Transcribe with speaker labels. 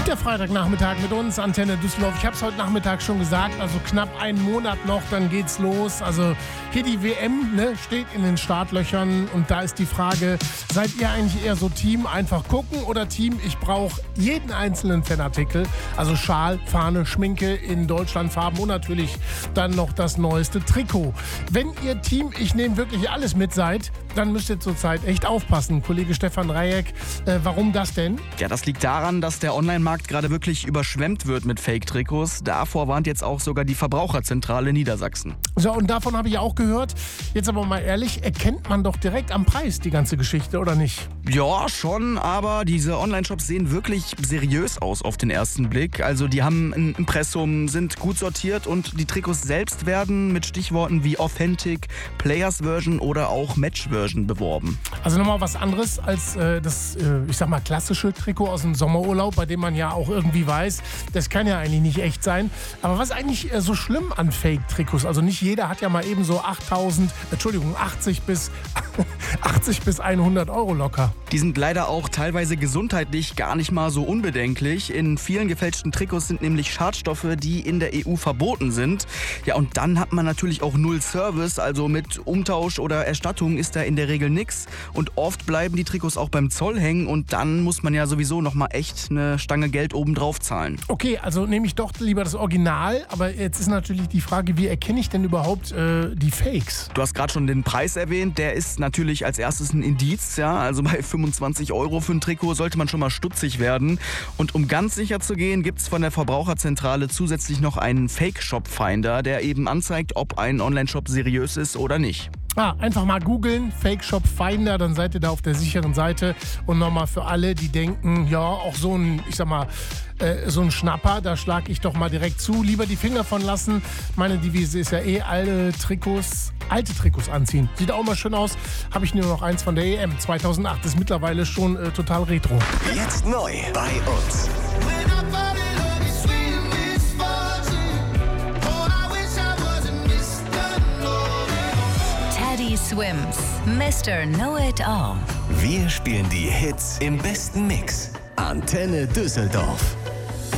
Speaker 1: Der Freitagnachmittag mit uns, Antenne Düsseldorf. Ich habe es heute Nachmittag schon gesagt, also knapp einen Monat noch, dann geht's los. Also hier die WM steht in den Startlöchern und da ist die Frage, seid ihr eigentlich eher so Team einfach gucken oder Team, ich brauche jeden einzelnen Fanartikel, also Schal, Fahne, Schminke in Deutschlandfarben und natürlich dann noch das neueste Trikot. Wenn ihr Team, ich nehme wirklich alles mit seid, dann müsst ihr zurzeit echt aufpassen. Kollege Stefan Rajek, warum das denn?
Speaker 2: Ja, das liegt daran, dass der Online-Markt gerade wirklich überschwemmt wird mit Fake-Trikots. Davor warnt jetzt auch sogar die Verbraucherzentrale Niedersachsen.
Speaker 1: So, und davon habe ich auch gehört. Jetzt aber mal ehrlich, erkennt man doch direkt am Preis die ganze Geschichte, oder nicht?
Speaker 2: Ja, schon, aber diese Online-Shops sehen wirklich seriös aus auf den ersten Blick. Also die haben ein Impressum, sind gut sortiert und die Trikots selbst werden mit Stichworten wie Authentic, Players Version oder auch Match Version beworben.
Speaker 1: Also nochmal was anderes als das, ich sag mal, klassische Trikot aus dem Sommerurlaub, bei dem man ja auch irgendwie weiß, das kann ja eigentlich nicht echt sein. Aber was ist eigentlich so schlimm an Fake-Trikots? Also nicht jeder hat ja mal eben so 80 bis 100 Euro locker.
Speaker 2: Die sind leider auch teilweise gesundheitlich gar nicht mal so unbedenklich. In vielen gefälschten Trikots sind nämlich Schadstoffe, die in der EU verboten sind. Ja, und dann hat man natürlich auch null Service, also mit Umtausch oder Erstattung ist da in der Regel nichts. Und oft bleiben die Trikots auch beim Zoll hängen und dann muss man ja sowieso nochmal echt eine Stange Geld obendrauf zahlen.
Speaker 1: Okay, also nehme ich doch lieber das Original, aber jetzt ist natürlich die Frage, wie erkenne ich denn überhaupt die Fakes?
Speaker 2: Du hast gerade schon den Preis erwähnt, der ist natürlich als erstes ein Indiz, ja, also bei 25 Euro für ein Trikot sollte man schon mal stutzig werden. Und um ganz sicher zu gehen, gibt es von der Verbraucherzentrale zusätzlich noch einen Fake-Shop-Finder, der eben anzeigt, ob ein Online-Shop seriös ist oder nicht.
Speaker 1: Einfach mal googeln, Fake Shop Finder, dann seid ihr da auf der sicheren Seite. Und nochmal für alle, die denken, ja, auch so ein, ich sag mal, so ein Schnapper, da schlage ich doch mal direkt zu. Lieber die Finger von lassen. Meine Devise ist ja alte Trikots anziehen. Sieht auch mal schön aus. Habe ich nur noch eins von der EM 2008. Ist mittlerweile schon total retro.
Speaker 3: Jetzt neu bei uns.
Speaker 4: Swims, Mr. Know-It-All.
Speaker 3: Wir spielen die Hits im besten Mix. Antenne Düsseldorf.